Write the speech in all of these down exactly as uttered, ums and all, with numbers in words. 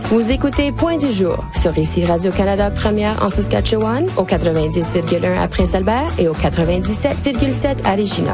Vous écoutez Point du jour sur ici Radio-Canada Première en Saskatchewan, au quatre-vingt-dix virgule un à Prince-Albert et au quatre-vingt-dix-sept virgule sept à Regina.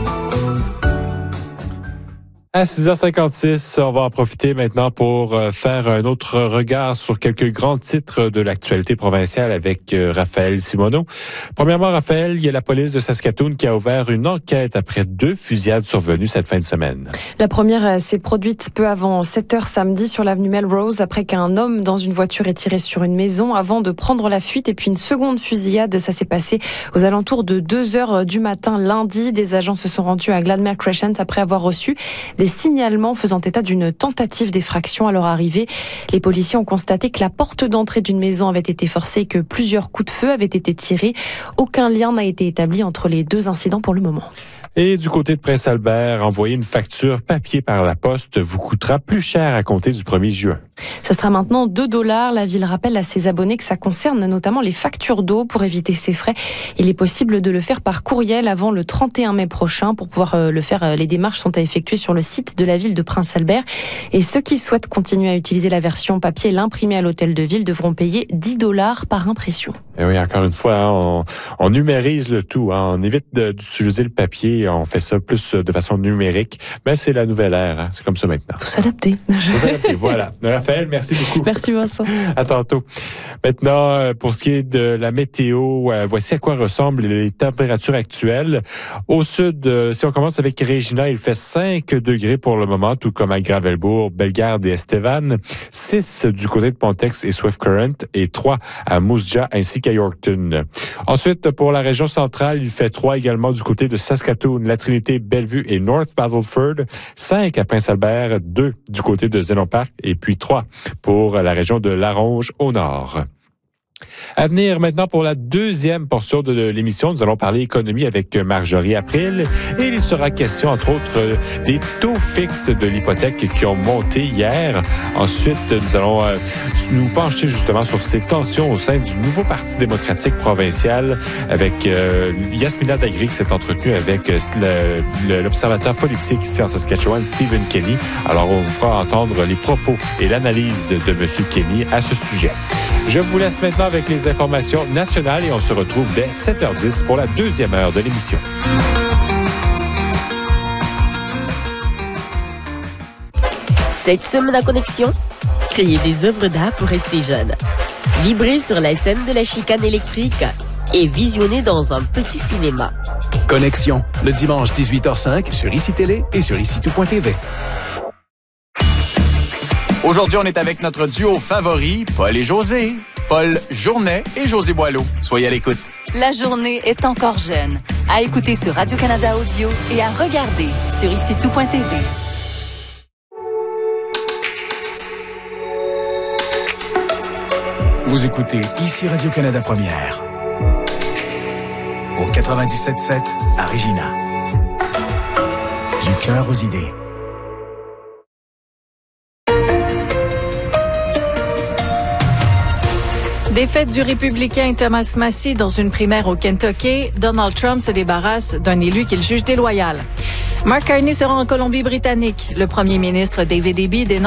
À six heures cinquante-six, on va en profiter maintenant pour faire un autre regard sur quelques grands titres de l'actualité provinciale avec Raphaël Simoneau. Premièrement, Raphaël, il y a la police de Saskatoon qui a ouvert une enquête après deux fusillades survenues cette fin de semaine. La première s'est produite peu avant sept heures samedi sur l'avenue Melrose après qu'un homme dans une voiture ait tiré sur une maison avant de prendre la fuite. Et puis une seconde fusillade, ça s'est passé aux alentours de deux heures du matin lundi. Des agents se sont rendus à Gladmere Crescent après avoir reçu des signalements faisant état d'une tentative d'effraction. À leur arrivée, les policiers ont constaté que la porte d'entrée d'une maison avait été forcée et que plusieurs coups de feu avaient été tirés. Aucun lien n'a été établi entre les deux incidents pour le moment. Et du côté de Prince-Albert, envoyer une facture papier par la poste vous coûtera plus cher à compter du premier juin. Ça sera maintenant deux dollars. La ville rappelle à ses abonnés que ça concerne notamment les factures d'eau. Pour éviter ces frais, il est possible de le faire par courriel avant le trente et un mai prochain. Pour pouvoir le faire, les démarches sont à effectuer sur le site de la ville de Prince-Albert. Et ceux qui souhaitent continuer à utiliser la version papier et l'imprimer à l'hôtel de ville devront payer dix dollars par impression. Et oui, encore une fois, hein, on, on numérise le tout. Hein, on évite de, d'utiliser le papier. On fait ça plus de façon numérique. Mais c'est la nouvelle ère. Hein, c'est comme ça maintenant. Faut s'adapter. Faut s'adapter, voilà. Raphaël, merci beaucoup. Merci Vincent. À tantôt. Maintenant, pour ce qui est de la météo, voici à quoi ressemblent les températures actuelles. Au sud, si on commence avec Regina, il fait cinq degrés pour le moment, tout comme à Gravelbourg, Bellegarde et Estevan. six du côté de Pontex et Swift Current et trois à Moose Jaw ainsi qu'à Yorkton. Ensuite, pour la région centrale, il fait trois également du côté de Saskatoon, La Trinité, Bellevue et North Battleford. cinq à Prince-Albert, deux du côté de Zénon Park et puis trois pour la région de Laronge au nord. À venir maintenant pour la deuxième portion de l'émission, nous allons parler économie avec Marjorie April et il sera question entre autres des taux fixes de l'hypothèque qui ont monté hier. Ensuite, nous allons euh, nous pencher justement sur ces tensions au sein du nouveau Parti démocratique provincial avec euh, Yasmina Dagri qui s'est entretenue avec euh, le, le, l'observateur politique ici en Saskatchewan, Stephen Kenny. Alors, on vous fera entendre les propos et l'analyse de M. Kenny à ce sujet. Je vous laisse maintenant avec les informations nationales et on se retrouve dès sept heures dix pour la deuxième heure de l'émission. Cette semaine à Connexion, créer des œuvres d'art pour rester jeune. Vibrer sur la scène de la chicane électrique et visionner dans un petit cinéma. Connexion, le dimanche dix-huit heures cinq sur Ici Télé et sur ici tout point t v. Aujourd'hui, on est avec notre duo favori, Paul et José. Paul Journet et José Boileau. Soyez à l'écoute. La journée est encore jeune. À écouter sur Radio-Canada Audio et à regarder sur ici tout point t v. Vous écoutez Ici Radio-Canada Première. Au quatre-vingt-dix-sept sept à Regina. Du cœur aux idées. Défaite du républicain Thomas Massie dans une primaire au Kentucky, Donald Trump se débarrasse d'un élu qu'il juge déloyal. Mark Carney sera en Colombie-Britannique. Le premier ministre David Eby dénonce